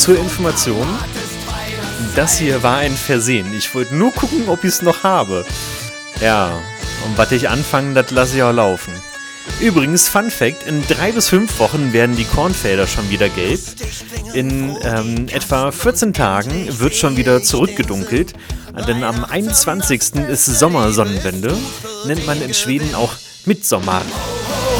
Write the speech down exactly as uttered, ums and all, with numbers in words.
zur Information, das hier war ein Versehen. Ich wollte nur gucken, ob ich es noch habe. Ja, und was ich anfange, das lasse ich auch laufen. Übrigens, Fun Fact, in drei bis fünf Wochen werden die Kornfelder schon wieder gelb. In ähm, etwa vierzehn Tagen wird schon wieder zurückgedunkelt. Denn am einundzwanzigsten ist Sommersonnenwende, nennt man in Schweden auch Midsommar.